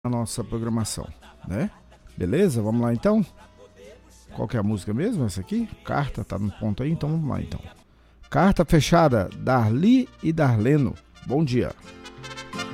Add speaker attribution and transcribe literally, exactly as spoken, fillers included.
Speaker 1: a nossa programação, né? Beleza? Vamos lá então? Qual que é a música mesmo? Essa aqui? Carta, tá no ponto aí? Então vamos lá então. Carta fechada, Darli e Darleno. Bom dia.